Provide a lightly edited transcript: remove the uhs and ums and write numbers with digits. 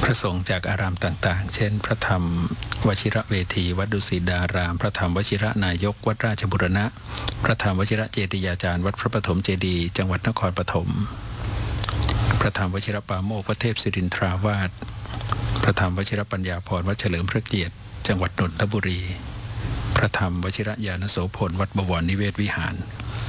ระสงฆ์จากอารามต่างๆเช่นพระธรรมวชิระเวทีวัดดุสิตดารามพระธรรมวชิระนายกวัดราชบุรณะพระธรรมวชิระเจติยาจารย์วัดพระปฐมเจดีย์จังหวัดนครปฐมพระธรรมวชิระปาโมกข์วัดเทพศิรินทราวาสพระธรรมวชิระปัญญาพรวัดเฉลิมพระเกียรติจังหวัดนนทบุรีพระธรรมวชิระญาณโสพลวัดบวรนิเวศวิหาร